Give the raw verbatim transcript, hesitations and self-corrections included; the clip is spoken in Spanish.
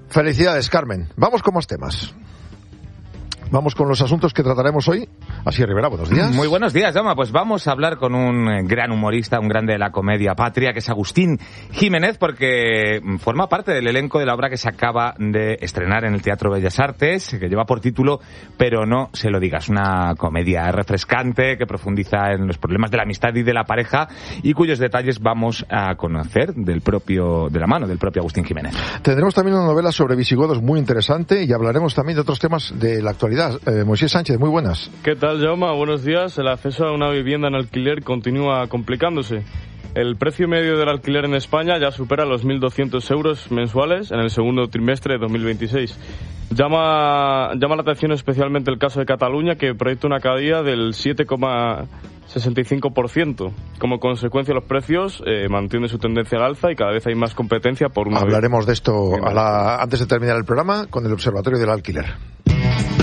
Felicidades, Carmen. Vamos con más temas. Vamos con los asuntos que trataremos hoy. Así, Rivera, buenos días. Muy buenos días, Jaume. Pues vamos a hablar con un gran humorista, un grande de la comedia patria, que es Agustín Jiménez, porque forma parte del elenco de la obra que se acaba de estrenar en el Teatro Bellas Artes, que lleva por título Pero no se lo digas. Una comedia refrescante que profundiza en los problemas de la amistad y de la pareja y cuyos detalles vamos a conocer del propio, de la mano del propio Agustín Jiménez. Tendremos también una novela sobre visigodos muy interesante y hablaremos también de otros temas de la actualidad. Eh, Moisés Sánchez, muy buenas. ¿Qué tal, Jaume? Buenos días. El acceso a una vivienda en alquiler continúa complicándose. El precio medio del alquiler en España ya supera los mil doscientos euros mensuales en el segundo trimestre de dos mil veintiséis. Llama, llama la atención especialmente el caso de Cataluña, que proyecta una caída del siete coma sesenta y cinco por ciento. Como consecuencia, los precios eh, mantienen su tendencia al alza y cada vez hay más competencia por una... Hablaremos de esto a la, antes de terminar el programa con el Observatorio del Alquiler.